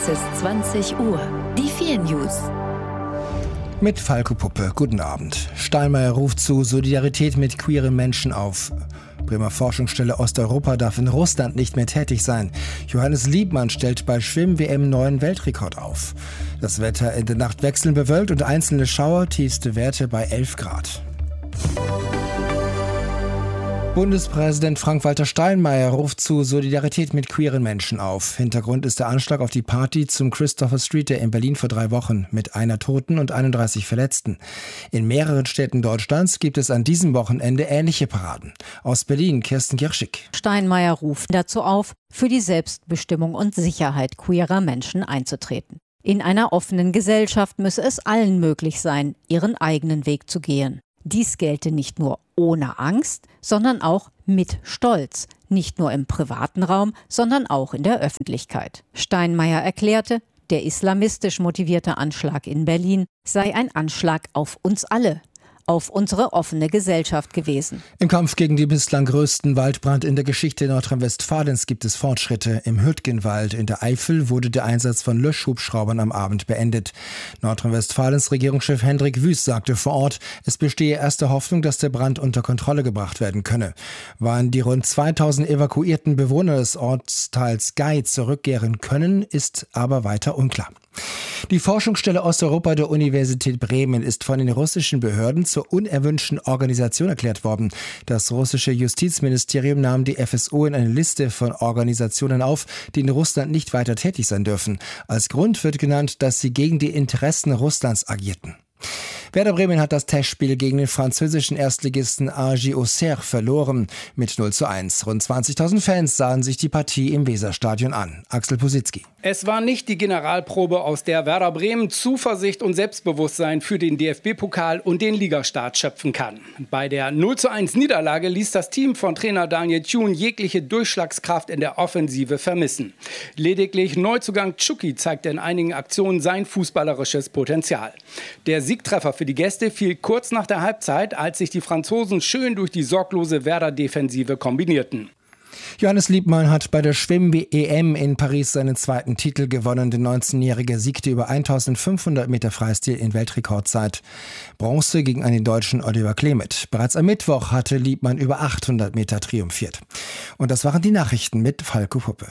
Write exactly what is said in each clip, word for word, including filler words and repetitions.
Es ist zwanzig Uhr. Die vier News. Mit Falco Puppe, guten Abend. Steinmeier ruft zu Solidarität mit queeren Menschen auf. Bremer Forschungsstelle Osteuropa darf in Russland nicht mehr tätig sein. Johannes Liebmann stellt bei Schwimm-W M neuen Weltrekord auf. Das Wetter in der Nacht wechselnd bewölkt und einzelne Schauer, tiefste Werte bei elf Grad. Bundespräsident Frank-Walter Steinmeier ruft zu Solidarität mit queeren Menschen auf. Hintergrund ist der Anschlag auf die Party zum Christopher Street Day in Berlin vor drei Wochen mit einer Toten und einunddreißig Verletzten. In mehreren Städten Deutschlands gibt es an diesem Wochenende ähnliche Paraden. Aus Berlin, Kirsten Girschig. Steinmeier ruft dazu auf, für die Selbstbestimmung und Sicherheit queerer Menschen einzutreten. In einer offenen Gesellschaft müsse es allen möglich sein, ihren eigenen Weg zu gehen. Dies gelte nicht nur ohne Angst, sondern auch mit Stolz. Nicht nur im privaten Raum, sondern auch in der Öffentlichkeit. Steinmeier erklärte, der islamistisch motivierte Anschlag in Berlin sei ein Anschlag auf uns alle, auf unsere offene Gesellschaft gewesen. Im Kampf gegen den bislang größten Waldbrand in der Geschichte Nordrhein-Westfalens gibt es Fortschritte. Im Hüttgenwald in der Eifel wurde der Einsatz von Löschhubschraubern am Abend beendet. Nordrhein-Westfalens Regierungschef Hendrik Wüst sagte vor Ort, es bestehe erste Hoffnung, dass der Brand unter Kontrolle gebracht werden könne. Wann die rund zweitausend evakuierten Bewohner des Ortsteils Gei zurückkehren können, ist aber weiter unklar. Die Forschungsstelle Osteuropa der Universität Bremen ist von den russischen Behörden zur unerwünschten Organisation erklärt worden. Das russische Justizministerium nahm die F S O in eine Liste von Organisationen auf, die in Russland nicht weiter tätig sein dürfen. Als Grund wird genannt, dass sie gegen die Interessen Russlands agierten. Werder Bremen hat das Testspiel gegen den französischen Erstligisten A G Auxerre verloren mit null zu eins. Rund zwanzigtausend Fans sahen sich die Partie im Weserstadion an. Axel Pusitzky. Es war nicht die Generalprobe, aus der Werder Bremen Zuversicht und Selbstbewusstsein für den D F B-Pokal und den Ligastart schöpfen kann. Bei der null zu eins Niederlage ließ das Team von Trainer Daniel Thun jegliche Durchschlagskraft in der Offensive vermissen. Lediglich Neuzugang Tschuki zeigte in einigen Aktionen sein fußballerisches Potenzial. Der Siegtreffer für die Gäste fiel kurz nach der Halbzeit, als sich die Franzosen schön durch die sorglose Werder-Defensive kombinierten. Johannes Liebmann hat bei der Schwimm-W M in Paris seinen zweiten Titel gewonnen. Der neunzehnjährige siegte über eintausendfünfhundert Meter Freistil in Weltrekordzeit. Bronze gegen einen Deutschen Oliver Klemet. Bereits am Mittwoch hatte Liebmann über achthundert Meter triumphiert. Und das waren die Nachrichten mit Falco Puppe.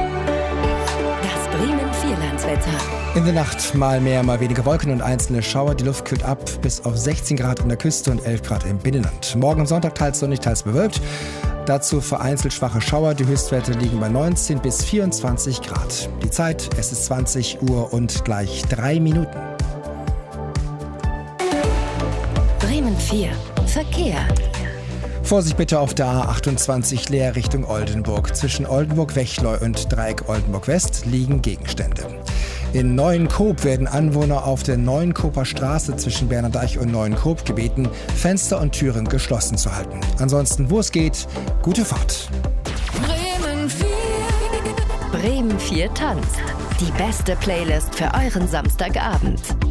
Das Bremen-Vierlandswetter. In der Nacht mal mehr, mal weniger Wolken und einzelne Schauer. Die Luft kühlt ab bis auf sechzehn Grad an der Küste und elf Grad im Binnenland. Morgen Sonntag teils sonnig, teils bewölkt. Dazu vereinzelt schwache Schauer. Die Höchstwerte liegen bei neunzehn bis vierundzwanzig Grad. Die Zeit, es ist zwanzig Uhr und gleich drei Minuten. Bremen vier. Verkehr. Vorsicht bitte auf der A achtundzwanzig leer Richtung Oldenburg. Zwischen Oldenburg-Wechleu und Dreieck Oldenburg-West liegen Gegenstände. In Neuenkoop werden Anwohner auf der Neuenkoper Straße zwischen Bernerdeich und Neuenkoop gebeten, Fenster und Türen geschlossen zu halten. Ansonsten, wo es geht, gute Fahrt. Bremen vier. Bremen vier tanzt. Die beste Playlist für euren Samstagabend.